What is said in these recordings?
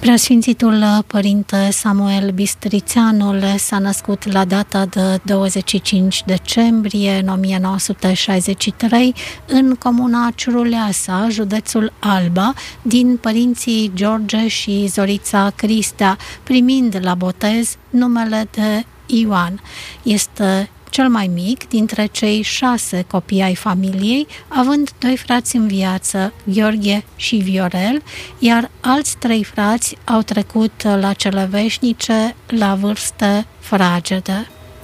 Preasfințitul Părinte Samuel Bistrițeanul s-a născut la data de 25 decembrie 1963 în comuna Ciuruleasa, județul Alba, din părinții George și Zorița Cristea, primind la botez numele de Ioan. Este cel mai mic dintre cei 6 copii ai familiei, având 2 frați în viață, Gheorghe și Viorel, iar alți 3 frați au trecut la cele veșnice la vârste fragede.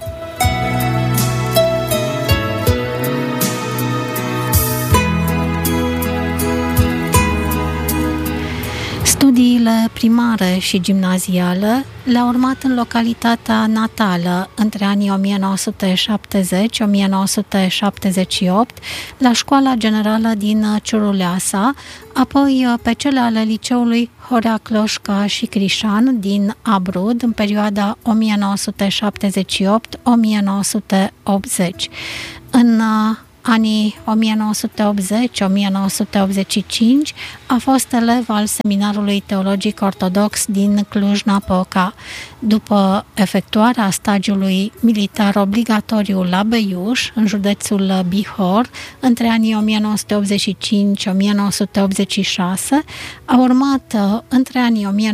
Studiile primare și gimnaziale le-a urmat în localitatea natală între anii 1970-1978 la Școala Generală din Ciuruleasa, apoi pe cele ale liceului Horea Cloșca și Crișan din Abrud în perioada 1978-1980. În anii 1980-1985 a fost elev al Seminarului Teologic Ortodox din Cluj-Napoca. După efectuarea stagiului militar obligatoriu la Beiuș, în județul Bihor, între anii 1985-1986, a urmat între anii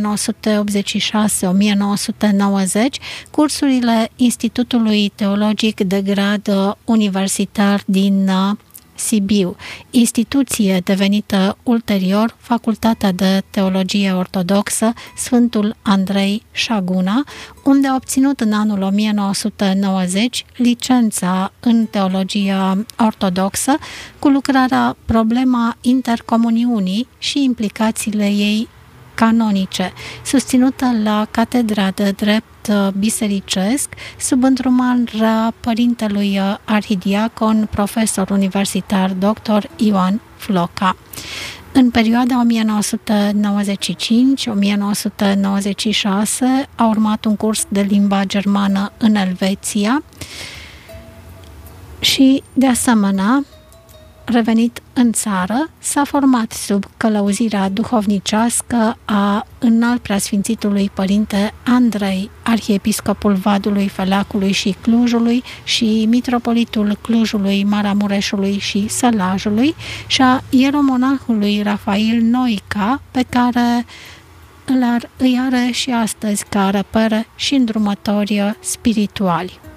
1986-1990 cursurile Institutului Teologic de Grad Universitar din Sibiu, instituție devenită ulterior Facultatea de Teologie Ortodoxă Sfântul Andrei Șaguna, unde a obținut în anul 1990 licența în teologia ortodoxă cu lucrarea Problema intercomuniunii și implicațiile ei canonice, susținută la Catedra de Drept Bisericesc, sub îndrumarea părintelui arhidiacon, profesor universitar dr. Ioan Floca. În perioada 1995-1996 a urmat un curs de limba germană în Elveția și, de asemenea, revenit în țară, s-a format sub călăuzirea duhovnicească a înalt preasfințitului părinte Andrei, arhiepiscopul Vadului, Feleacului și Clujului și mitropolitul Clujului, Maramureșului și Sălajului și a ieromonahului Rafael Noica, pe care îi are și astăzi ca repere și îndrumători spirituali.